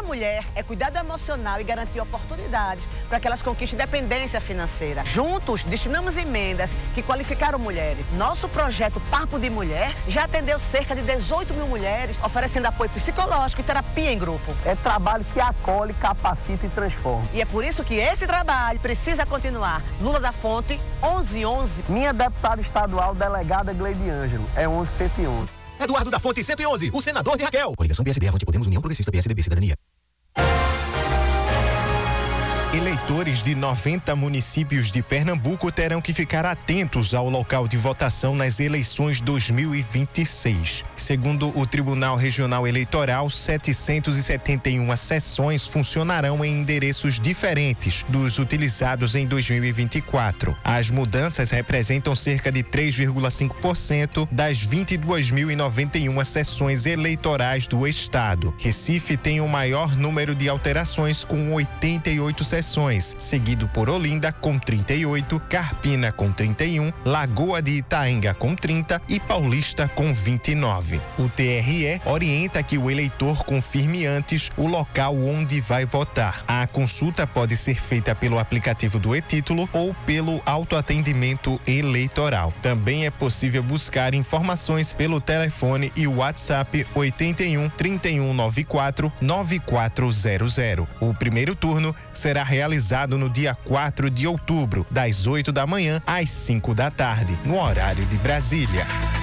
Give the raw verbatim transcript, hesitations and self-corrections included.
mulher é cuidado emocional e garantir oportunidades para que elas conquistem independência financeira. Juntos, destinamos emendas que qualificaram mulheres. Nosso projeto Papo de Mulher já atendeu cerca de dezoito mil mulheres, oferecendo apoio psicológico e terapia em grupo. É trabalho que acolhe, capacita e transforma. E é por isso que esse trabalho precisa continuar. Lula da Fonte, onze onze. Minha deputada estadual, delegada Gleide Ângelo, é onze cento e onze. Eduardo da Fonte, cento e onze, o senador de Raquel. Coligação P S D, Avante Podemos, União Progressista, P S D B, Cidadania. Eleitores de noventa municípios de Pernambuco terão que ficar atentos ao local de votação nas eleições dois mil e vinte e seis. Segundo o Tribunal Regional Eleitoral, setecentas e setenta e uma sessões funcionarão em endereços diferentes dos utilizados em dois mil e vinte e quatro. As mudanças representam cerca de três vírgula cinco por cento das vinte e duas mil e noventa e uma sessões eleitorais do estado. Recife tem o maior número de alterações, com oitenta e oito sessões. Sessões, seguido por Olinda com trinta e oito, Carpina com trinta e um, Lagoa de Itaenga com trinta e Paulista com vinte e nove. O T R E orienta que o eleitor confirme antes o local onde vai votar. A consulta pode ser feita pelo aplicativo do e-Título ou pelo autoatendimento eleitoral. Também é possível buscar informações pelo telefone e WhatsApp oitenta e um, trinta e um, noventa e quatro, noventa e quatro zero zero. O primeiro turno será realizado no dia quatro de outubro, das oito da manhã às cinco da tarde, no horário de Brasília.